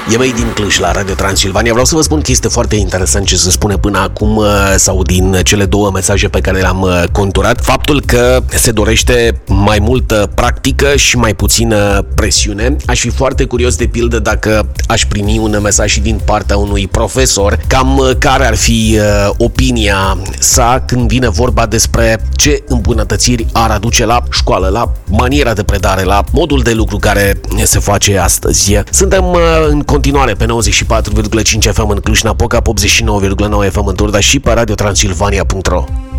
E Made in Cluj la Radio Transilvania. Vreau să vă spun că este foarte interesant ce se spune până acum sau din cele două mesaje pe care le-am conturat. Faptul că se dorește mai multă practică și mai puțină presiune. Aș fi foarte curios, de pildă, dacă aș primi un mesaj și din partea unui profesor, cam care ar fi opinia sa când vine vorba despre ce îmbunătățiri ar aduce la școală, la maniera de predare, la modul de lucru care se face astăzi. Suntem în continuare pe 94,5 FM în Cluj-Napoca, 89,9 FM în Turda și pe radiotransilvania.ro.